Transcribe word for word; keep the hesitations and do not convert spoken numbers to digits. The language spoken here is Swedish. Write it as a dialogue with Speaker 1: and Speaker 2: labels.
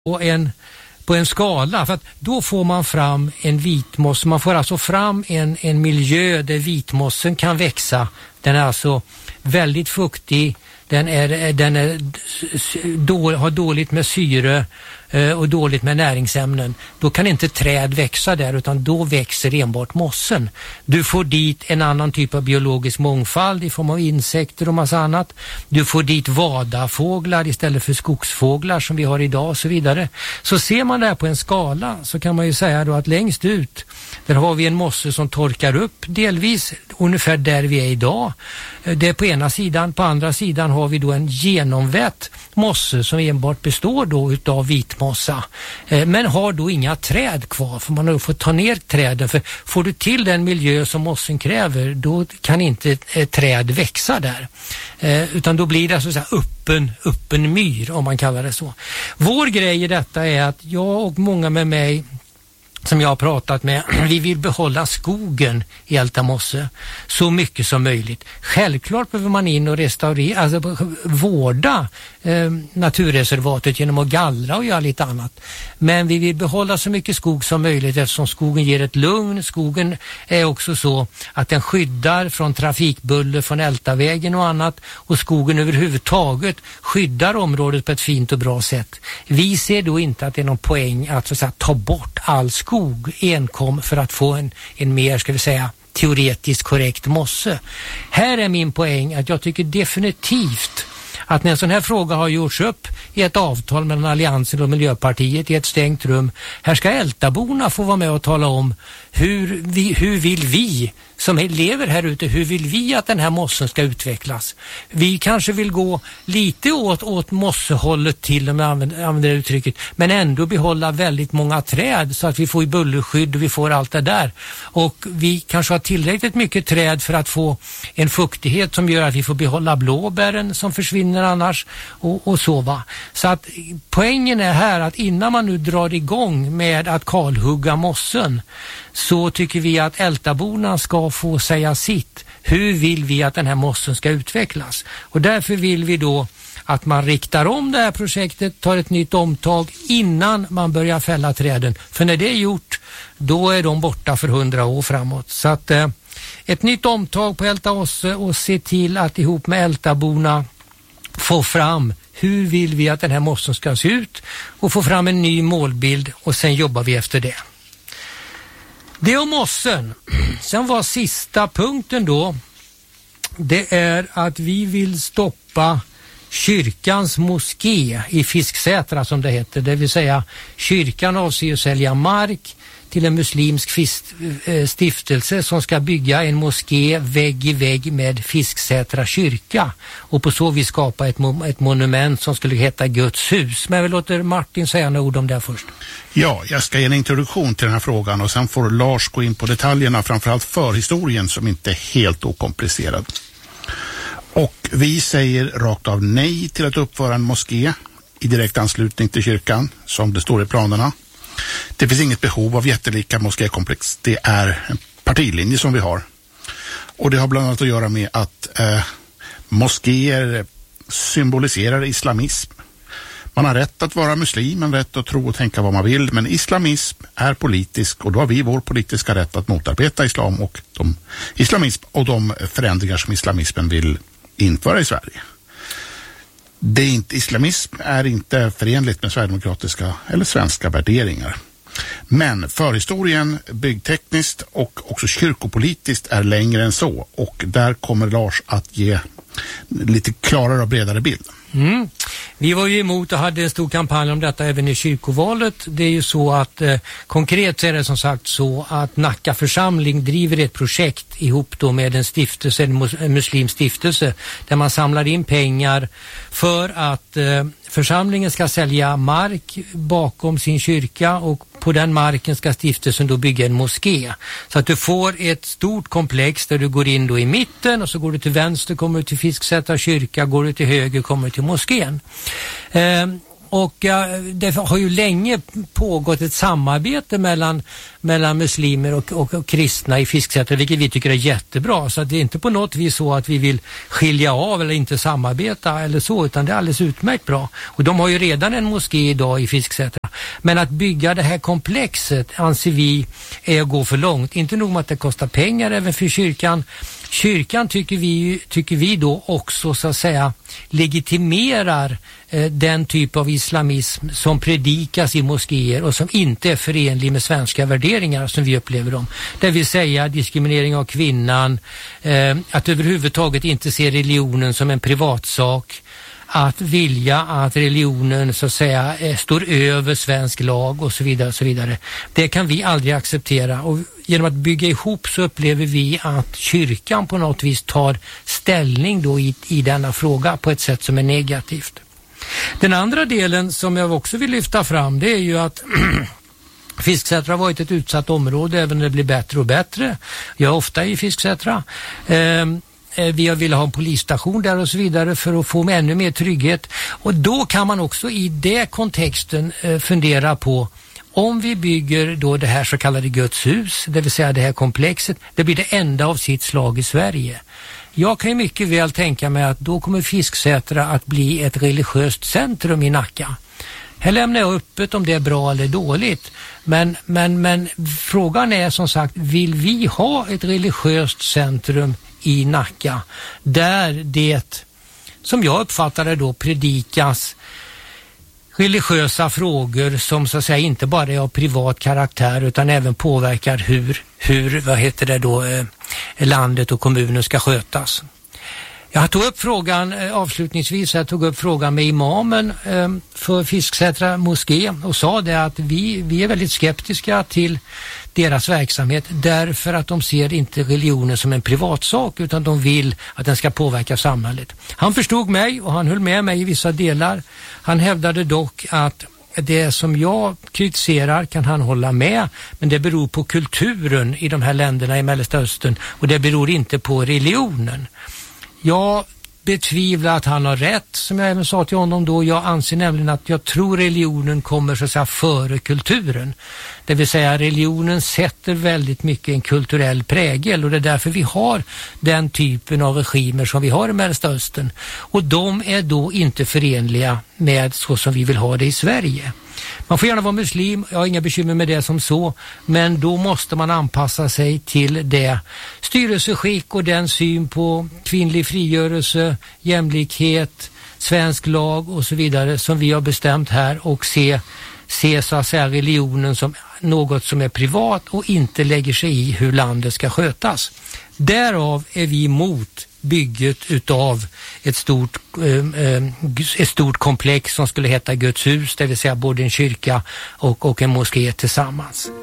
Speaker 1: på en, på en skala, för att då får man fram en vitmoss. Man får alltså fram en, en miljö där vitmossen kan växa. Den är alltså väldigt fuktig, den, är, den är, då, har dåligt med syre och dåligt med näringsämnen. Då kan inte träd växa där, utan då växer enbart mossen. Du får dit en annan typ av biologisk mångfald i form av insekter och massa annat. Du får dit vadafåglar istället för skogsfåglar som vi har idag och så vidare. Så ser man det här på en skala så kan man ju säga då att längst ut där har vi en mosse som torkar upp delvis ungefär där vi är idag. Det är på ena sidan. På andra sidan har vi då en genomvätt mosse som enbart består då utav vitmossa. Men har då inga träd kvar, för man har fått ta ner träden. För får du till den miljö som mossen kräver, då kan inte ett träd växa där. Utan då blir det så att säga öppen, öppen myr, om man kallar det så. Vår grej i detta är att jag och många med mig som jag har pratat med, vi vill behålla skogen i Ältamosse så mycket som möjligt. Självklart behöver man in och restaurera, alltså vårda eh, naturreservatet genom att gallra och göra lite annat. Men vi vill behålla så mycket skog som möjligt eftersom skogen ger ett lugn. Skogen är också så att den skyddar från trafikbuller från Ältavägen och annat, och skogen överhuvudtaget skyddar området på ett fint och bra sätt. Vi ser då inte att det är någon poäng att, så att säga, ta bort all skog skog enkom för att få en, en mer, ska vi säga, teoretiskt korrekt mosse. Här är min poäng att jag tycker definitivt att när en sån här fråga har gjorts upp i ett avtal mellan Alliansen och Miljöpartiet i ett stängt rum, här ska Ältaborna få vara med och tala om hur, vi, hur vill vi som lever här ute, hur vill vi att den här mossen ska utvecklas? Vi kanske vill gå lite åt, åt mossehållet till, om jag använder, använder det uttrycket, men ändå behålla väldigt många träd så att vi får bullerskydd och vi får allt det där. Och vi kanske har tillräckligt mycket träd för att få en fuktighet som gör att vi får behålla blåbären som försvinner annars och, och så va. Så att poängen är här att innan man nu drar igång med att kalhugga mossen, så tycker vi att Ältaborna ska få säga sitt. Hur vill vi att den här mossen ska utvecklas? Och därför vill vi då att man riktar om det här projektet, tar ett nytt omtag innan man börjar fälla träden. För när det är gjort, då är de borta för hundra år framåt. Så att eh, ett nytt omtag på Ältaosse och se till att ihop med Ältaborna få fram hur vill vi att den här mossen ska se ut och få fram en ny målbild, och sen jobbar vi efter det. Det om mossen. Sen var sista punkten då, det är att vi vill stoppa kyrkans moské i Fisksätra som det heter. Det vill säga kyrkan avser att sälja mark till en muslimsk stiftelse som ska bygga en moské vägg i vägg med Fisksätra kyrka och på så vis skapa ett, mo- ett monument som skulle heta Guds hus. Men vi låter Martin säga några ord om det först.
Speaker 2: Ja, jag ska ge en introduktion till den här frågan och sen får Lars gå in på detaljerna, framförallt förhistorien som inte är helt okomplicerad. Och vi säger rakt av nej till att uppföra en moské i direkt anslutning till kyrkan som det står i planerna. Det finns inget behov av jättelika moskékomplex. Det är en partilinje som vi har. Och det har bland annat att göra med att eh, moskéer symboliserar islamism. Man har rätt att vara muslim, man har rätt att tro och tänka vad man vill, men islamism är politisk och då har vi vår politiska rätt att motarbeta islam och de, islamism och de förändringar som islamismen vill införa i Sverige. Det är inte, islamism är inte förenligt med sverigedemokratiska eller svenska värderingar. Men förhistorien byggtekniskt och också kyrkopolitiskt är längre än så, och där kommer Lars att ge lite klarare och bredare bild.
Speaker 1: Mm. Vi var ju emot och hade en stor kampanj om detta även i kyrkovalet. Det är ju så att eh, konkret är det som sagt så att Nacka församling driver ett projekt ihop då med en stiftelse, en, mus- en muslimsk stiftelse, där man samlar in pengar för att eh, församlingen ska sälja mark bakom sin kyrka, och på den marken ska stiftelsen då bygga en moské. Så att du får ett stort komplex där du går in då i mitten, och så går du till vänster, kommer du till Fisksätra kyrka, går du till höger, kommer du till moskén. Eh, Och uh, det har ju länge pågått ett samarbete mellan, mellan muslimer och, och, och kristna i Fisksätra, vilket vi tycker är jättebra. Så att det är inte på något vis så att vi vill skilja av eller inte samarbeta eller så, utan det är alldeles utmärkt bra. Och de har ju redan en moské idag i Fisksätra. Men att bygga det här komplexet anser vi är att gå för långt. Inte nog med att det kostar pengar även för kyrkan. Kyrkan tycker vi, tycker vi då också så att säga legitimerar eh, den typ av islamism som predikas i moskéer och som inte är förenlig med svenska värderingar som vi upplever dem. Det vill säga diskriminering av kvinnan, eh, att överhuvudtaget inte se religionen som en privatsak, att vilja att religionen så att säga eh, står över svensk lag och så vidare och så vidare. Det kan vi aldrig acceptera, och genom att bygga ihop så upplever vi att kyrkan på något vis tar ställning då i, i denna fråga på ett sätt som är negativt. Den andra delen som jag också vill lyfta fram, det är ju att Fisksätra har varit ett utsatt område även när det blir bättre och bättre. Jag är ofta i Fisksätra. Ehm, Vi vill ha en polisstation där och så vidare för att få ännu mer trygghet. Och då kan man också i det kontexten fundera på om vi bygger då det här så kallade Guds hus, det vill säga det här komplexet, det blir det enda av sitt slag i Sverige. Jag kan ju mycket väl tänka mig att då kommer Fisksätra att bli ett religiöst centrum i Nacka. Här lämnar jag öppet om det är bra eller dåligt. Men, men, men frågan är som sagt, vill vi ha ett religiöst centrum i Nacka där det, som jag uppfattar det då, predikas religiösa frågor som så att säga inte bara är av privat karaktär utan även påverkar hur, hur vad heter det då, eh, landet och kommunen ska skötas. Jag tog upp frågan eh, avslutningsvis, jag tog upp frågan med imamen eh, för Fisksätra moské och sa det att vi, vi är väldigt skeptiska till deras verksamhet därför att de ser inte religionen som en privatsak utan de vill att den ska påverka samhället. Han förstod mig och han höll med mig i vissa delar. Han hävdade dock att det som jag kritiserar kan han hålla med, men det beror på kulturen i de här länderna i Mellanöstern och det beror inte på religionen. Jag betvivlar att han har rätt, som jag även sa till honom då. Jag anser nämligen att jag tror religionen kommer så att säga före kulturen. Det vill säga religionen sätter väldigt mycket en kulturell prägel och det är därför vi har den typen av regimer som vi har i Mellanöstern. Och de är då inte förenliga med så som vi vill ha det i Sverige. Man får gärna vara muslim, jag har inga bekymmer med det som så, men då måste man anpassa sig till det styrelseskick och den syn på kvinnlig frigörelse, jämlikhet, svensk lag och så vidare som vi har bestämt här och se, se så att säga religionen som något som är privat och inte lägger sig i hur landet ska skötas. Därav är vi emot bygget utav ett stort, eh, ett stort komplex som skulle heta Guds hus, det vill säga både en kyrka och, och en moské tillsammans.